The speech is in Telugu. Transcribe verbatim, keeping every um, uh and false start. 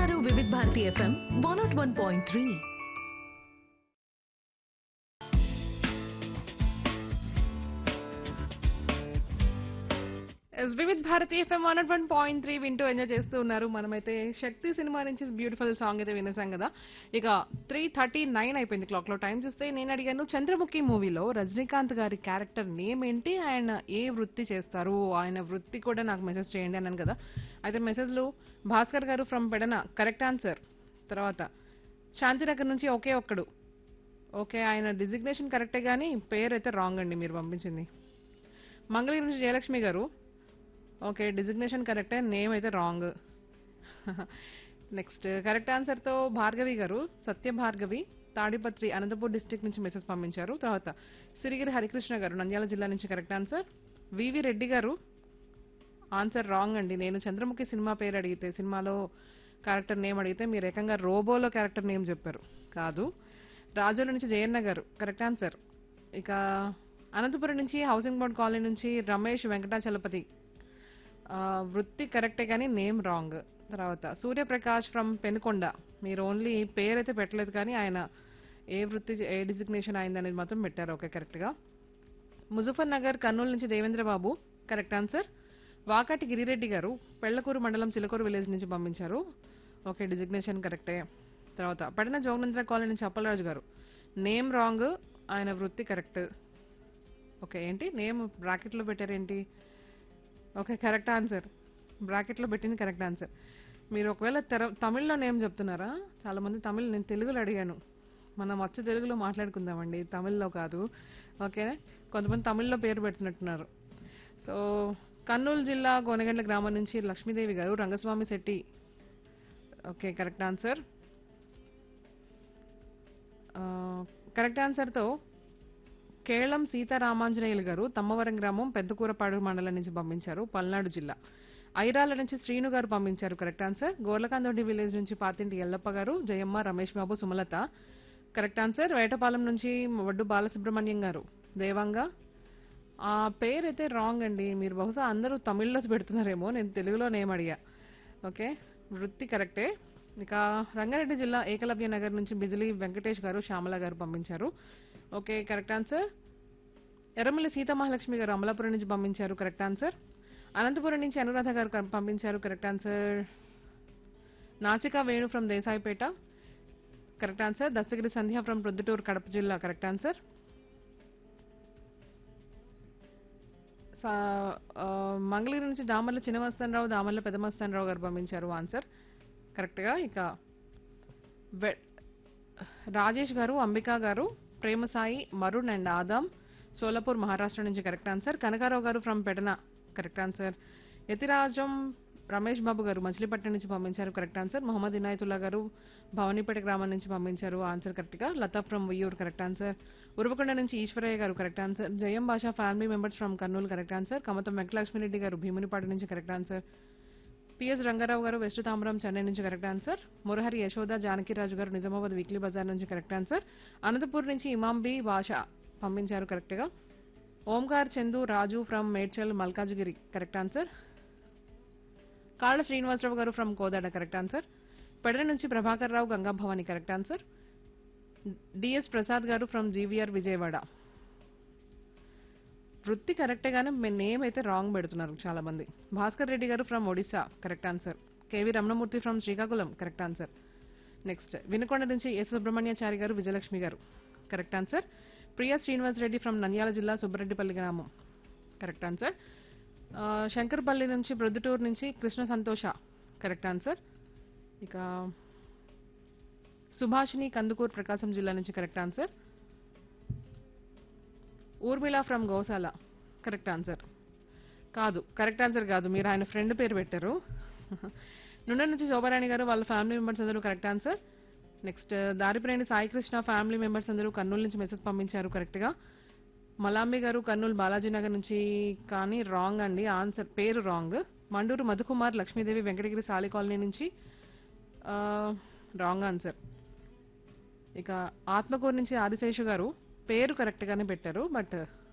వింటున్నారు వివిధ Bharati FM one not one point three. Vividh Bharati FM one not one point three వింటూ ఎంజాయ్ చేస్తూ ఉన్నారు. మనమైతే శక్తి సినిమా నుంచి బ్యూటిఫుల్ సాంగ్ అయితే వినేసాం కదా. ఇక త్రీ థర్టీ నైన్ అయిపోయింది క్లాక్ లో. టైం చూస్తే నేను అడిగాను చంద్రముఖి మూవీలో రజనీకాంత్ గారి క్యారెక్టర్ నేమ్ ఏంటి, ఆయన ఏ వృత్తి చేస్తారు, ఆయన వృత్తి కూడా నాకు మెసేజ్ చేయండి అన్నాను కదా. అయితే మెసేజ్లు భాస్కర్ గారు ఫ్రమ్ పెడన కరెక్ట్ ఆన్సర్. తర్వాత శాంతినగర్ నుంచి ఒకే ఒక్కడు ఓకే, ఆయన డిజిగ్నేషన్ కరెక్టే కానీ పేరు అయితే రాంగ్ అండి మీరు పంపించింది. మంగళగిరి నుంచి జయలక్ష్మి గారు ఓకే, డిజిగ్నేషన్ కరెక్టే, నేమ్ అయితే రాంగ్. నెక్స్ట్ కరెక్ట్ ఆన్సర్ తో భార్గవి గారు సత్య భార్గవి తాడిపత్రి అనంతపూర్ డిస్ట్రిక్ట్ నుంచి మెసేజ్ పంపించారు. తర్వాత సిరిగిరి హరికృష్ణ గారు నంద్యాల జిల్లా నుంచి కరెక్ట్ ఆన్సర్. వివి రెడ్డి గారు ఆన్సర్ రాంగ్ అండి. నేను చంద్రముఖి సినిమా పేరు అడిగితే, సినిమాలో క్యారెక్టర్ నేమ్ అడిగితే మీరు ఏకంగా రోబోలో క్యారెక్టర్ నేమ్ చెప్పారు, కాదు. రాజోల నుంచి జయన్న గారు కరెక్ట్ ఆన్సర్. ఇక అనంతపురం నుంచి హౌసింగ్ బోర్డ్ కాలనీ నుంచి రమేష్ వెంకటాచలపతి వృత్తి కరెక్టే కానీ నేమ్ రాంగ్. తర్వాత సూర్యప్రకాష్ ఫ్రమ్ పెనుకొండ, మీరు ఓన్లీ పేరు అయితే పెట్టలేదు కానీ ఆయన ఏ వృత్తి ఏ డిజిగ్నేషన్ అయింది అనేది మాత్రం పెట్టారు. ఓకే, కరెక్ట్ గా. ముజఫర్ నగర్ కర్నూలు నుంచి దేవేంద్ర బాబు కరెక్ట్ ఆన్సర్. వాకాటి గిరిరెడ్డి గారు పెళ్లకూరు మండలం చిలకూరు విలేజ్ నుంచి పంపించారు. ఓకే, డిజిగ్నేషన్ కరెక్టే. తర్వాత పడిన జోగనంద్ర కాలనీ నుంచి అప్పలరాజు గారు నేమ్ రాంగ్, ఆయన వృత్తి కరెక్ట్. ఓకే, ఏంటి నేమ్ బ్రాకెట్ లో పెట్టారేంటి? Okay, correct answer. బ్రాకెట్ లో పెట్టింది కరెక్ట్ ఆన్సర్. మీరు ఒకవేళ తమిళ్లో నేమ్ చెప్తున్నారా? చాలా మంది తమిళ్, నేను తెలుగులో అడిగాను. మనం వచ్చి తెలుగులో మాట్లాడుకుందామండి, తమిళ్లో కాదు. ఓకే, కొంతమంది తమిళ్లో పేరు పెడుతున్నట్టున్నారు. సో కర్నూలు జిల్లా గోనెగండ్ల గ్రామం నుంచి లక్ష్మీదేవి గారు Rangaswamy Shetty okay, correct answer. Correct ఆన్సర్తో కేళం సీతారామాంజనేయులు గారు తమ్మవరం గ్రామం పెద్దకూరపాడు మండలం నుంచి పంపించారు, పల్నాడు జిల్లా. ఐరాల నుంచి శ్రీను గారు పంపించారు కరెక్ట్ ఆన్సర్. గోర్లకాందొడ్డి విలేజ్ నుంచి పాతింటి ఎల్లప్ప గారు, జయమ్మ, రమేష్ బాబు, సుమలత కరెక్ట్ ఆన్సర్. వేటపాలెం నుంచి వడ్డు బాలసుబ్రహ్మణ్యం గారు దేవంగా, ఆ పేరు అయితే రాంగ్ అండి. మీరు బహుశా అందరూ తమిళ్లో పెడుతున్నారేమో, నేను తెలుగులో నేమ్ అడిగా. ఓకే, వృత్తి కరెక్టే. ఇక రంగారెడ్డి జిల్లా ఏకలవ్య నగర్ నుంచి బిజిలీ వెంకటేష్ గారు, శ్యామల గారు పంపించారు. Okay, correct answer. Erramalli Sitamahalakshmi గారు అమలాపురం నుంచి పంపించారు కరెక్ట్ ఆన్సర్. అనంతపురం నుంచి అనురాధ గారు పంపించారు కరెక్ట్ ఆన్సర్. నాసికా Venu from Desaipet correct answer. Dastagiri Sandhya from Proddatur Kadapa జిల్లా కరెక్ట్ ఆన్సర్. మంగళగిరి నుంచి దామర్ల చిన్నమస్తానరావు, దామర్ల పెద్దమస్తానరావు గారు పంపించారు ఆన్సర్ కరెక్ట్ గా. ఇక రాజేష్ గారు, అంబికా గారు, ప్రేమసాయి, మరుణ్ అండ్ ఆదాం సోలాపూర్ మహారాష్ట్ర నుంచి కరెక్ట్ ఆన్సర్. కనకారావు గారు from Pedana correct answer. Yatirajam Ramesh Babu గారు మచిలీపట్నం నుంచి పంపించారు కరెక్ట్ ఆన్సర్. మొహమ్మద్ ఇనాయతుల్లా గారు భవానీపేట గ్రామం నుంచి పంపించారు ఆన్సర్ కరెక్ట్ గా. Lata from Uyyuru correct answer. Uravakonda నుంచి ఈశ్వరయ్య గారు కరెక్ట్ ఆన్సర్. జయం భాషా family members from Kurnool correct answer. Kamatham Venkatalakshmi Reddy గారు భీమునిపాడు నుంచి కరెక్ట్ ఆన్సర్. పిఎస్ రంగారావు గారు వెస్ట్ తాంబరం చెన్నై నుంచి కరెక్ట్ ఆన్సర్. మురహరి యశోద జానకిరాజు గారు నిజామాబాద్ వీక్లీ బజార్ నుంచి కరెక్ట్ ఆన్సర్. అనంతపూర్ నుంచి ఇమాంబి భాష పంపించారు కరెక్ట్ గా. ఓంకార్ చందు రాజు from Medchal Malkajgiri correct answer. కాళ్ళ శ్రీనివాసరావు గారు ఫ్రమ్ కోదాడ కరెక్ట్ ఆన్సర్. పెడర నుంచి Prabhakar Rao Ganga Bhavani correct answer. DS Prasad గారు ఫ్రమ్ జీవీఆర్ విజయవాడ. వృత్తి కరెక్టే గానీ నేమ్ అయితే రాంగ్ పెడుతున్నారు చాలా మంది. భాస్కర్ రెడ్డి గారు from Odisha correct answer. KV Ramanamurthy from Srikakulam correct answer. Next Vinukonda నుంచి ఎస్ సుబ్రహ్మణ్యాచారి గారు, విజయలక్ష్మి గారు correct answer. Priya Srinivas Reddy from Nandyal జిల్లా సుబ్బరెడ్డిపల్లి గ్రామం కరెక్ట్ ఆన్సర్. శంకర్పల్లి నుంచి ప్రొద్దుటూరు నుంచి కృష్ణ సంతోష కరెక్ట్ ఆన్సర్. ఇక సుభాషిని కందుకూరు ప్రకాశం జిల్లా నుంచి correct answer. Urmila from Goshala correct answer. కాదు, కరెక్ట్ ఆన్సర్ కాదు, మీరు ఆయన ఫ్రెండ్ పేరు పెట్టారు. నుండ నుంచి శోభారాణి గారు వాళ్ళ ఫ్యామిలీ మెంబర్స్ అందరూ correct answer. Next దారిప్రేణి Saikrishna family members అందరూ కర్నూలు నుంచి మెసేజ్ పంపించారు కరెక్ట్ గా. మలాంబి గారు కర్నూలు బాలాజీనగర్ నుంచి కానీ రాంగ్ అండి, ఆన్సర్ పేరు రాంగ్. మండూరు మధుకుమార్ లక్ష్మీదేవి వెంకటగిరి సాలి కాలనీ నుంచి రాంగ్ ఆన్సర్. ఇక ఆత్మకూరు నుంచి ఆదిశేషు గారు పేరు కరెక్ట్ గానే పెట్టారు బట్